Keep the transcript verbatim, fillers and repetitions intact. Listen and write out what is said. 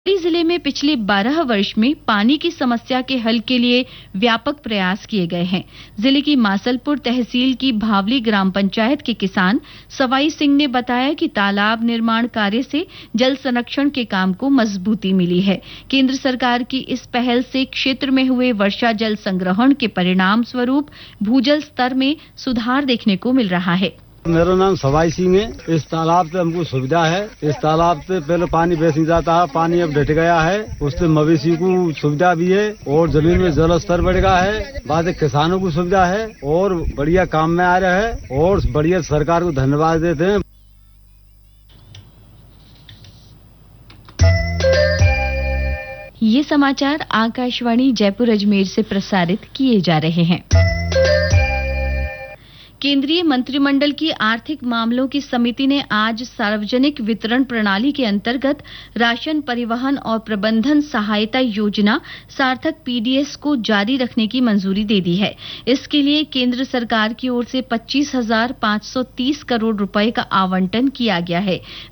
जिले में पिछले बारह वर्ष में पानी की समस्या के हल के लिए व्यापक प्रयास किए गए हैं। जिले की मासलपुर तहसील की भावली ग्राम पंचायत के किसान सवाई सिंह ने बताया कि तालाब निर्माण कार्य से जल संरक्षण के काम को मजबूती मिली है। केंद्र सरकार की इस पहल से क्षेत्र में हुए वर्षा जल संग्रहण के परिणाम स्वरूप भूजल स्तर में सुधार देखने को मिल रहा है। मेरा नाम सवाई सिंह है। इस तालाब से हमको सुविधा है। इस तालाब से पहले पानी बेच नहीं जाता है, पानी अब डट गया है। उससे मवेशी को सुविधा भी है और जमीन में जल स्तर बढ़ गया है। बाद किसानों को सुविधा है और बढ़िया काम में आ रहा है और बढ़िया सरकार को धन्यवाद देते हैं। ये समाचार आकाशवाणी जयपुर अजमेर से प्रसारित किए जा रहे हैं। केंद्रीय मंत्रिमंडल की आर्थिक मामलों की समिति ने आज सार्वजनिक वितरण प्रणाली के अंतर्गत राशन परिवहन और प्रबंधन सहायता योजना सार्थक पीडीएस को जारी रखने की मंजूरी दे दी है। इसके लिए केंद्र सरकार की ओर से पच्चीस हजार पाँच सौ तीस करोड़ रुपए का आवंटन किया गया है।